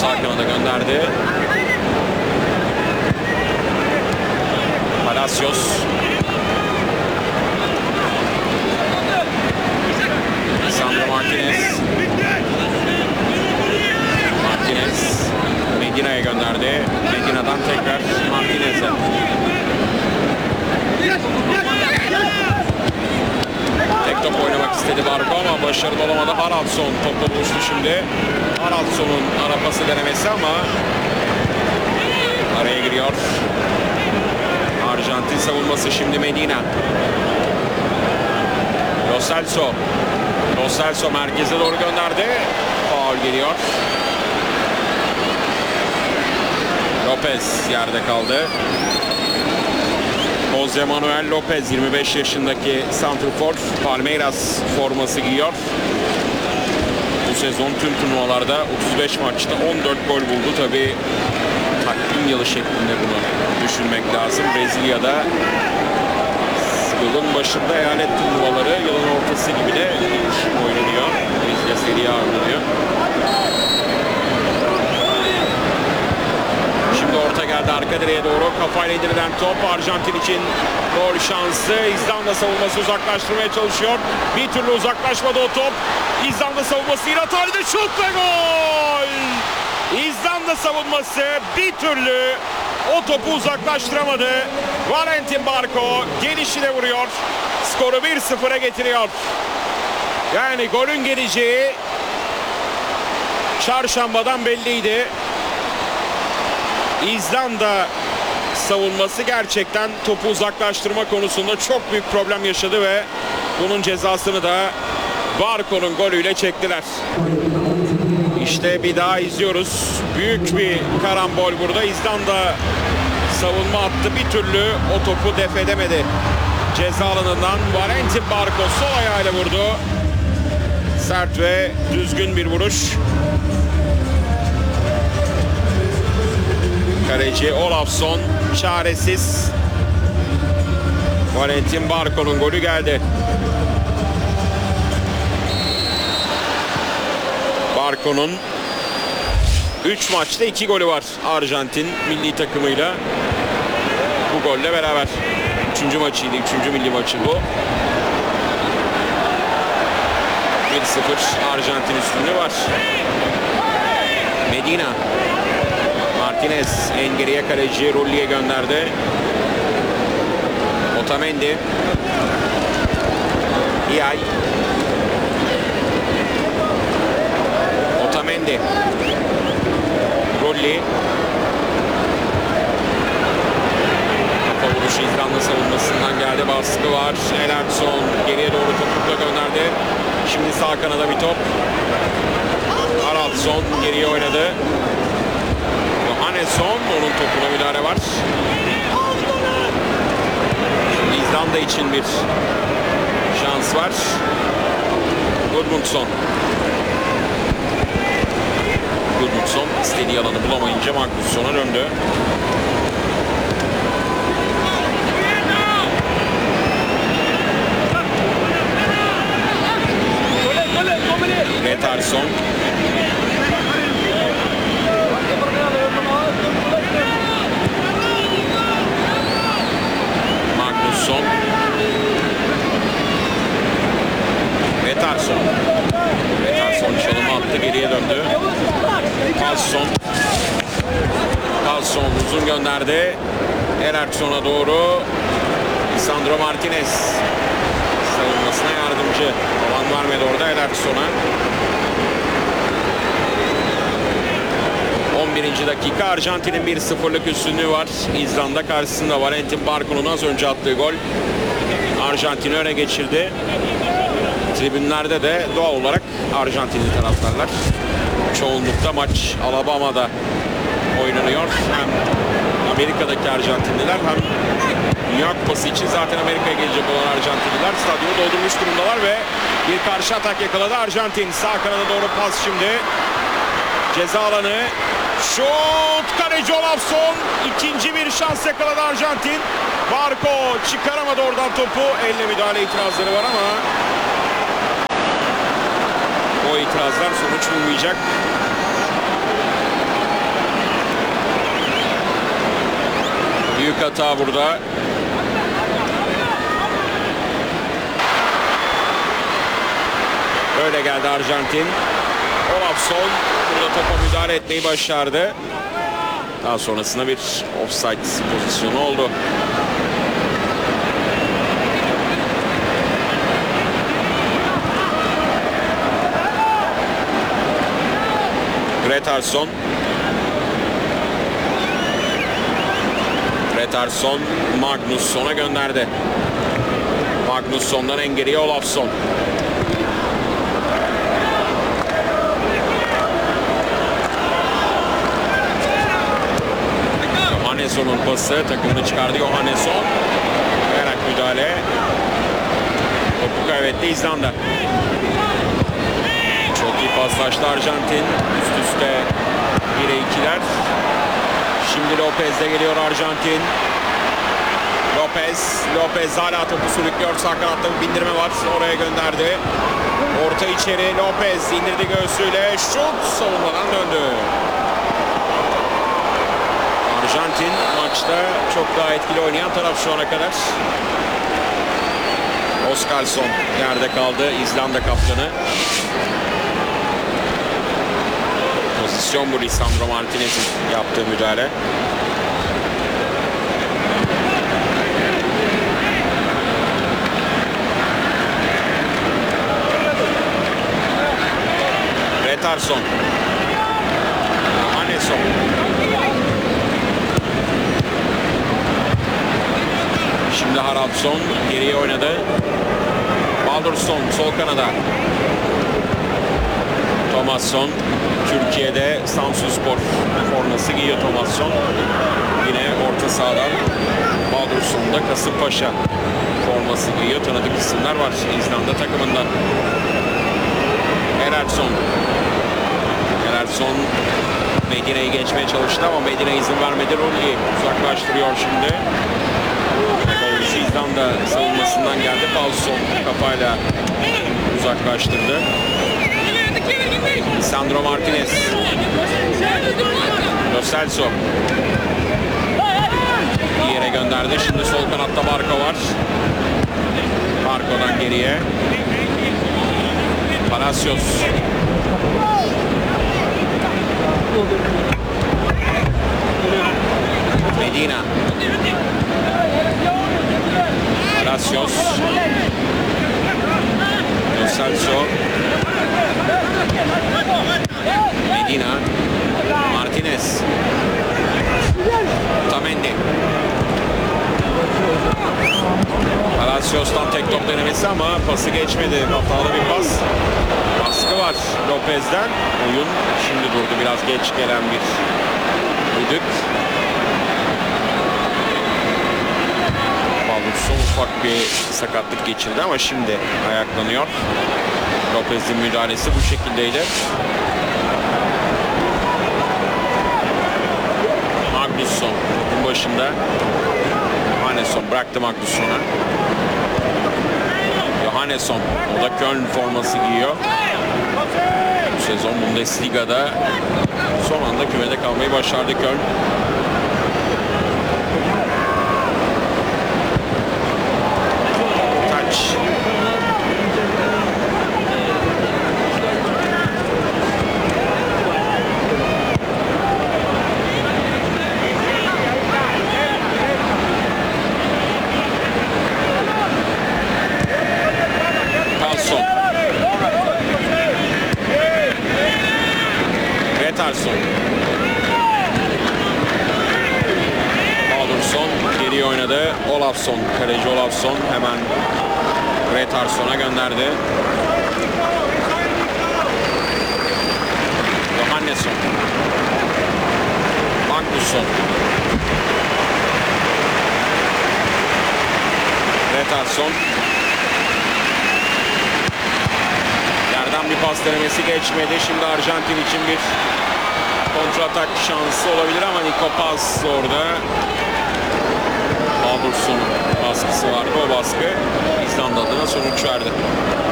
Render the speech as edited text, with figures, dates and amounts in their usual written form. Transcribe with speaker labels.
Speaker 1: Sağ kanada gönderdi. Palacios. Sandro Martinez. Medina'ya gönderdi. Medina'dan tekrar Martinez'e. Tek top oynamak istedi Barco ama başarılı olamadı. Haraldsson topla buluştu şimdi. Haraldsson'un ara pası denemesi ama araya giriyor. Arjantin savunması şimdi Medina. Lo Celso merkeze doğru gönderdi. Faul geliyor. Lopez yerde kaldı. Jose Manuel Lopez 25 yaşındaki santrfor, Palmeiras forması giyiyor. Bu sezon tüm turnuvalarda 35 maçta 14 gol buldu. Tabii takvim yılı şeklinde bunu düşünmek lazım. Brezilya'da yılın başında eyalet turnuvaları, yılın ortası gibi de oynanıyor. Brezilya Serie A oynanıyor. Şimdi orta geldi arka direğe doğru. Kafayla indirilen top Arjantin için gol şansı. İzlanda savunması uzaklaştırmaya çalışıyor. Bir türlü uzaklaşmadı o top. İzlanda savunması yine hatalı şut ve gol! İzlanda savunması bir türlü o topu uzaklaştıramadı. Valentin Barco gelişine vuruyor. Skoru 1-0'a getiriyor. Yani golün geleceği çarşambadan belliydi. İzlanda savunması gerçekten topu uzaklaştırma konusunda çok büyük problem yaşadı ve bunun cezasını da Barco'nun golüyle çektiler. İşte bir daha izliyoruz. Büyük bir karambol burada. İzlanda savunma attı. Bir türlü o topu def edemedi. Ceza alanından Valentin Barco sol ayağıyla vurdu. Sert ve düzgün bir vuruş. Kaleci Olafsson çaresiz. Valentin Barco'nun golü geldi. Barco'nun 3 maçta 2 golü var Arjantin milli takımıyla. Bu golle beraber. 3. maçıydı. 3. milli maçı bu. 1-0 Arjantin üstünlüğü var. Medina. Martinez en geriye kaleci Rulli'ye gönderdi. Otamendi. İyay. Otamendi. Rulli. Kafa vuruşu İzlanda savunmasından geldi. Baskı var. Ederson geriye doğru topukla gönderdi. Şimdi sağ kanada bir top. Haraldsson geriye oynadı. Johannesson, onun topuna müdahale var. Şimdi İzlanda için bir şans var. Gudmundsson istediği alanı bulamayınca Magnusson'a döndü. Ederson. Magnusson. Ederson çalımı attı, geriye döndü. Palsson uzun gönderdi. Ederson'a doğru. Lisandro Martinez savunmasına yardımcı. Alan vermedi orada Ederson'a. 11. dakika Arjantin'in 1-0'lık üstünlüğü var. İzlanda karşısında Valentin Barco'nun az önce attığı gol Arjantin'i öne geçirdi. Tribünlerde de doğal olarak Arjantinli taraftarlar. Çoğunlukta maç Alabama'da oynanıyor. Hem Amerika'daki Arjantinliler hem Dünya Kupası için zaten Amerika'ya gelecek olan Arjantinliler stadyumu doldurmuş durumdalar ve bir karşı atak yakaladı Arjantin. Sağ kanada doğru pas şimdi. Ceza alanı. Şut! Kaleci Olafsson. İkinci bir şans yakaladı Arjantin. Barco çıkaramadı oradan topu. Elle müdahale itirazları var ama o itirazlar sonuç bulmayacak. Büyük hata burada. Öyle geldi Arjantin. Olafsson burada topa müdahale etmeyi başardı. Daha sonrasında bir offside pozisyonu oldu. Gretarsson. Gretarsson Magnusson'a gönderdi. Magnusson'dan en geriye Olafsson. Johannesson'un pası, takımını çıkardı Johannesson. Merak müdahale. Topu kaybetti İzlanda. Çok iyi paslaştı Arjantin. Üst üste 1'e 2'ler. Şimdi Lopez'de geliyor Arjantin. Lopez hala topu sürüklüyor. Sağ kanatta bir bindirme var. Oraya gönderdi. Orta içeri Lopez indirdi göğsüyle. Şut savunmadan döndü. Arjantin maçta çok daha etkili oynayan taraf şu ana kadar. Oscarsson yerde kaldı. İzlanda kaptanı. Pozisyon bu Lisandro Martinez'in yaptığı müdahale. Gretarsson. Johannesson. Şimdi Haraldsson geriye oynadı. Baldursson sol kanada. Thomasson Türkiye'de Samsunspor forması giyiyor Thomasson. Yine orta sahadan Baldursson da Kasımpaşa forması giyiyor. Tanıdık isimler var İzlanda takımından. Ererson Medine'yi geçmeye çalıştı ama Medine izin vermedi. Rooney'i uzaklaştırıyor şimdi. İzlanda savunmasından geldi. Paulson kafayla uzaklaştırdı. Lisandro Martinez. Lo Celso. Bir yere gönderdi. Şimdi sol kanatta Barco var. Barco'dan geriye. Palacios. Medina. Palacios. Lo Celso. Medina. Martinez. Otamendi. Palacios'tan tek top denemesi ama pası geçmedi. Hatalı bir pas. Baskı var Lopez'den. Oyun şimdi durdu. Biraz geç gelen bir düdük. Baldursson ufak bir sakatlık geçirdi ama şimdi ayaklanıyor. Lopez'in müdahalesi bu şekildeydi. Magnusson topun başında. Johannesson bıraktı Magnusson'a. Johannesson, o da Köln forması giyiyor. Bu sezon Bundesliga'da son anda kümede kalmayı başardı Köln. Taç. Gretarsson. Baldursson geriye oynadı. Olafsson, kaleci Olafsson hemen Gretarsson'a gönderdi. Johannesson. Magnusson. Gretarsson. Yerden bir pas denemesi geçmedi. Şimdi Arjantin için bir kontratak şansı olabilir ama Nico Paz orada. Baldursson baskısı vardı. O baskı İzlanda adına sonuç verdi.